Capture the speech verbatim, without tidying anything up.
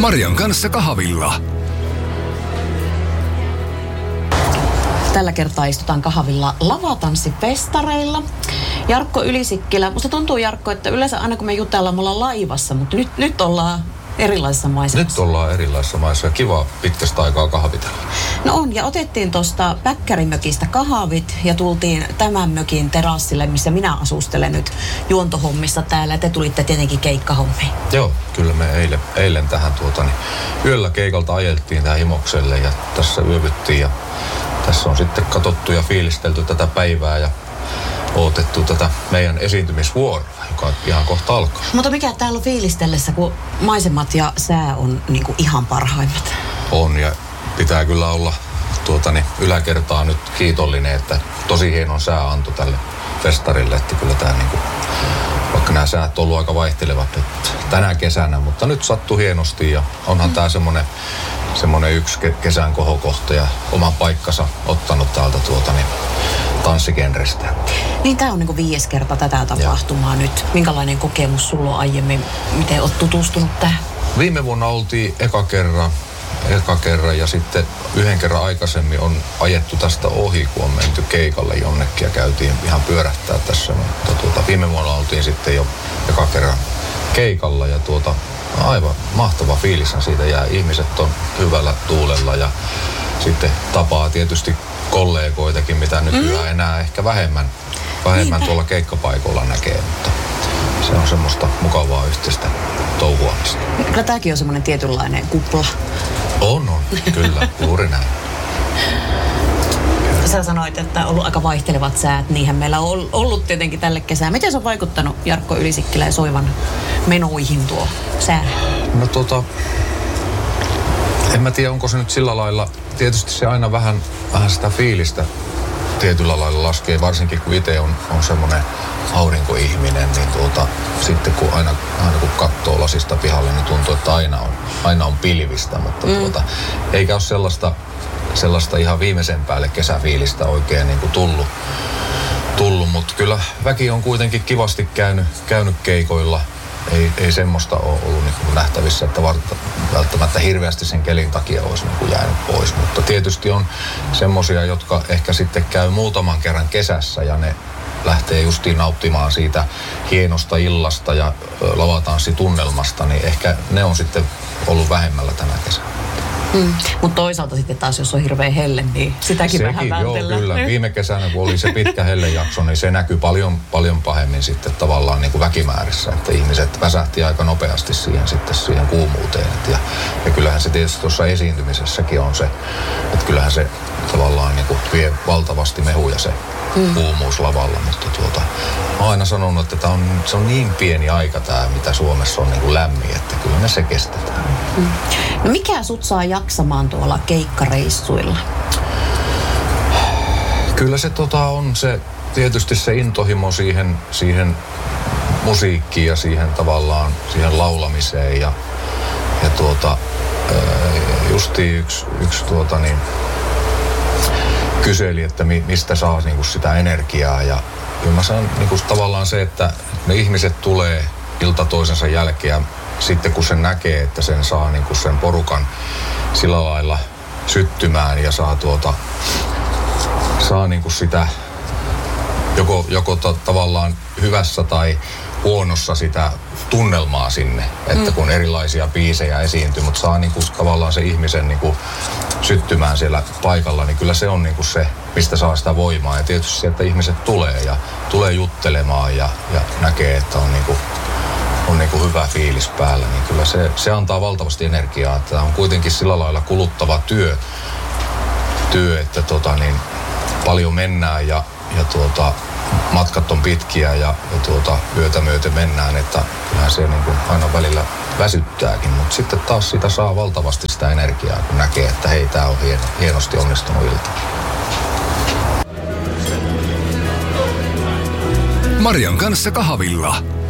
Marian kanssa kahvilla. Tällä kertaa istutaan kahvilla lavatanssifestareilla. Jarkko Ylisikkilä. Musta tuntuu, Jarkko, että yleensä aina kun me jutellaan, me ollaan laivassa, mutta nyt, nyt ollaan erilaisissa maisemassa. Nyt ollaan erilaisissa maissa ja kiva pitkästä aikaa kahvitella. No on, ja otettiin tuosta Päkkärimökistä kahvit ja tultiin tämän mökin terassille, missä minä asustelen nyt juontohommissa täällä. Te tulitte tietenkin keikkahommiin. Joo, kyllä me eilen, eilen tähän tuota, niin yöllä keikalta ajeltiin tähän Himokselle ja tässä yövyttiin ja tässä on sitten katsottu ja fiilistelty tätä päivää ja odotettu tätä meidän esiintymisvuoroa, joka ihan kohta alkaa. Mutta mikä täällä on fiilistellessä, kun maisemat ja sää on niin kuin ihan parhaimmat? On, ja pitää kyllä olla tuota, niin, yläkertaa nyt kiitollinen, että tosi hienon sää antoi tälle festarille, että kyllä tämä niin kuin, vaikka nämä säät on ollut aika vaihtelevat tänä kesänä, mutta nyt sattui hienosti ja onhan mm. tämä semmoinen semmoinen yksi kesän kohokohta ja oman paikkansa ottanut täältä tuota niin tanssigenrestä. Niin tää on niinku viides kerta tätä tapahtumaa ja nyt. Minkälainen kokemus sulla on aiemmin? Miten oot tutustunut tähän? Viime vuonna oltiin eka kerran, eka kerran ja sitten yhden kerran aikaisemmin on ajettu tästä ohi, kun on menty keikalle jonnekin ja käytiin ihan pyörähtää tässä. Mutta tuota, viime vuonna oltiin sitten jo eka kerran keikalla ja tuota, aivan mahtava fiilishän siitä jää. Ihmiset on hyvällä tuulella ja sitten tapaa tietysti kollegoitakin, mitä nykyään mm. enää ehkä vähemmän, vähemmän tuolla keikkapaikoilla näkee, mutta se on semmoista mukavaa yhteistä touhuamista. Kyllä tämäkin on semmoinen tietynlainen kupla. On, on. Kyllä, juuri näin. Sä sanoit, että on ollut aika vaihtelevat säät. Niinhän meillä on ollut tietenkin tälle kesään. Miten se on vaikuttanut Jarkko Ylisikkilä ja Soivan menoihin tuo sää? No tota, en mä tiedä, onko se nyt sillä lailla. Tietysti se aina vähän, vähän sitä fiilistä tietyllä lailla laskee, varsinkin kun itse on, on semmoinen aurinkoihminen, niin tuota, sitten kun aina, aina kun katsoo lasista pihalle, niin tuntuu, että aina on, aina on pilvistä, mutta mm. tuota, eikä ole sellaista, sellaista ihan viimeisen päälle kesäfiilistä oikein niin kuin tullut, tullut, mutta kyllä väki on kuitenkin kivasti käynyt, käynyt keikoilla. Ei, ei semmoista ole ollut niin nähtävissä, että välttämättä hirveästi sen kelin takia olisi niin jäänyt pois. Mutta tietysti on semmoisia, jotka ehkä sitten käy muutaman kerran kesässä ja ne lähtee justiin nauttimaan siitä hienosta illasta ja lavatanssitunnelmasta, niin ehkä ne on sitten ollut vähemmällä tänä kesänä. Mm. Mutta toisaalta sitten taas, jos on hirveän helle, niin sitäkin Sekin, vähän vältellään. Joo, kyllä. Viime kesänä, kun oli se pitkä hellejakso, niin se näkyy paljon, paljon pahemmin sitten tavallaan niin kuin väkimäärissä. Että ihmiset väsähti aika nopeasti siihen, sitten siihen kuumuuteen. Et ja, ja kyllähän se tietysti tuossa esiintymisessäkin on se, että kyllähän se tavallaan niin kuin vie valtavasti mehuja se mm. kuumuus lavalla. Mutta tuota, mä oon aina sanonut, että tää on, se on niin pieni aika tämä, mitä Suomessa on niin kuin lämmin, että kyllä me se kestetään. Mm. No mikä sut saa jaksamaan tuolla keikkareissuilla? Kyllä se tota on se, tietysti se intohimo siihen, siihen musiikkiin ja siihen tavallaan, siihen laulamiseen ja, ja tuota, justiin yksi, yksi tuota niin, kyseli, että mi, mistä saa niinku sitä energiaa ja kyllä mä sanon niinku tavallaan se, että ne ihmiset tulee ilta toisensa jälkeen ja sitten kun se näkee, että sen saa niinku sen porukan sillä lailla syttymään ja saa tuota, saa niinku sitä joko, joko ta, tavallaan hyvässä tai huonossa sitä tunnelmaa sinne, että kun erilaisia biisejä esiintyy, mutta saa niinku tavallaan se ihmisen niinku syttymään siellä paikalla, niin kyllä se on niinku se, mistä saa sitä voimaa. Ja tietysti se, että ihmiset tulee ja tulee juttelemaan ja, ja näkee, että on niinku on niinku hyvä fiilis päällä, niin kyllä se, se antaa valtavasti energiaa. Tämä on kuitenkin sillä lailla kuluttava työ, työ että tota niin, paljon mennään ja, ja tuota, matkat on pitkiä ja, ja tuota, yötä myöten mennään, että kyllähän se niinku aina välillä väsyttääkin, mutta sitten taas sitä saa valtavasti sitä energiaa, kun näkee, että hei, tää on hien, hienosti onnistunut ilta. Marian kanssa kahvilla.